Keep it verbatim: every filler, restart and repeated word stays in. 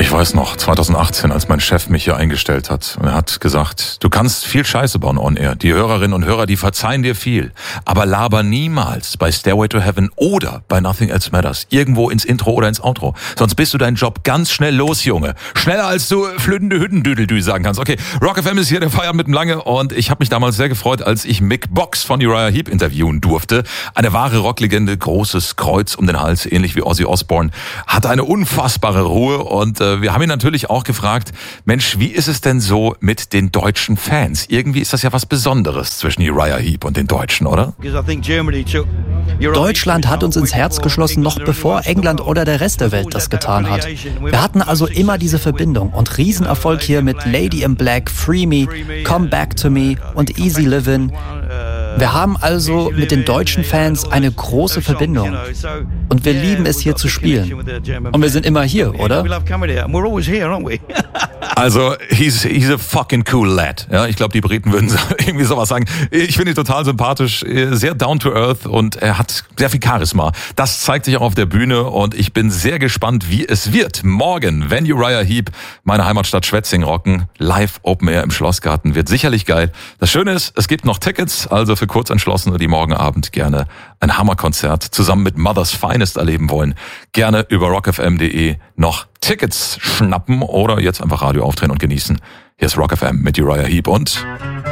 Ich weiß noch, zwanzig achtzehn, als mein Chef mich hier eingestellt hat. Und er hat gesagt, du kannst viel Scheiße bauen on air. Die Hörerinnen und Hörer, die verzeihen dir viel. Aber laber niemals bei Stairway to Heaven oder bei Nothing Else Matters irgendwo ins Intro oder ins Outro. Sonst bist du deinen Job ganz schnell los, Junge. Schneller als du flötende Hüttendüdeldü sagen kannst. Okay, Rock F M ist hier, der Feierabend mit dem Lange. Und ich habe mich damals sehr gefreut, als ich Mick Box von Uriah Heep interviewen durfte. Eine wahre Rocklegende, großes Kreuz um den Hals, ähnlich wie Ozzy Osbourne. Hatte eine unfassbare Ruhe und äh, wir haben ihn natürlich auch gefragt, Mensch, wie ist es denn so mit den deutschen Fans? Irgendwie ist das ja was Besonderes zwischen Uriah Heep und den Deutschen, oder? Deutschland hat uns ins Herz geschlossen, noch bevor England oder der Rest der Welt das getan hat. Wir hatten also immer diese Verbindung und Riesenerfolg hier mit Lady in Black, Free Me, Come Back to Me und Easy Livin'. Wir haben also mit den deutschen Fans eine große Verbindung. Und wir lieben es, hier zu spielen. Und wir sind immer hier, oder? Also, he's, he's a fucking cool lad. Ja, ich glaube, die Briten würden irgendwie sowas sagen. Ich finde ihn total sympathisch, sehr down to earth und er hat sehr viel Charisma. Das zeigt sich auch auf der Bühne und ich bin sehr gespannt, wie es wird. Morgen, wenn Uriah Heep meine Heimatstadt Schwetzingen rocken, live Open Air im Schlossgarten, wird sicherlich geil. Das Schöne ist, es gibt noch Tickets, also für Kurzentschlossene, die morgen Abend gerne ein Hammerkonzert zusammen mit Mother's Finest erleben wollen, gerne über rock f m punkt d e noch Tickets schnappen oder jetzt einfach Radio aufdrehen und genießen. Hier ist Rock F M mit Uriah Heep und